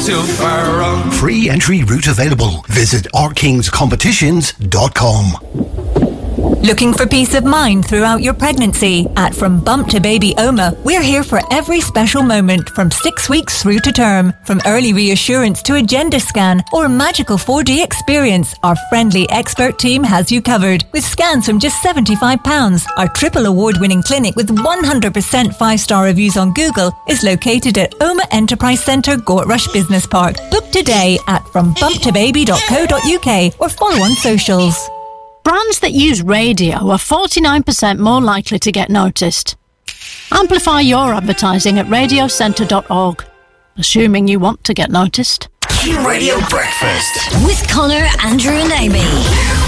too far wrong. Free entry route available. Visit ourkingscompetitions.com. Looking for peace of mind throughout your pregnancy? At From Bump to Baby OMA, we're here for every special moment from 6 weeks through to term. From early reassurance to a gender scan or a magical 4D experience, our friendly expert team has you covered. With scans from just £75, our triple award-winning clinic with 100% 5-star reviews on Google is located at OMA Enterprise Centre, Gortrush Business Park. Book today at frombumptobaby.co.uk or follow on socials. Brands that use radio are 49% more likely to get noticed. Amplify your advertising at radiocentre.org, assuming you want to get noticed. Q Radio Breakfast with Connor, Andrew and Amy.